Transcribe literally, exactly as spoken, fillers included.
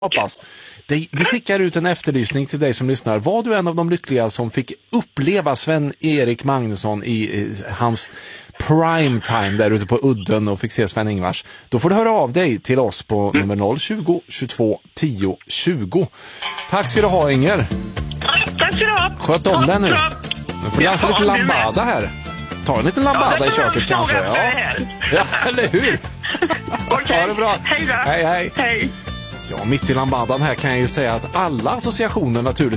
hoppas. Det, vi skickar ut en efterlysning till dig som lyssnar. Var du en av de lyckliga som fick uppleva Sven-Erik Magnusson i, i hans prime time där ute på udden och fick se Sven-Ingvars, då får du höra av dig till oss på mm. nummer noll tjugo, tjugotvå, tio, tjugo. Tack ska du ha, Inger. Tack ska du ha. Sköt om den nu. Nu får du dansa lite lambada här. Ta en liten lambada ja, i köket kanske. Ja. Ja, eller hur? Okay. Ha det bra. Hej då. Hej, hej. Hej. Ja, mitt i lambadan här kan jag ju säga att alla associationer naturligt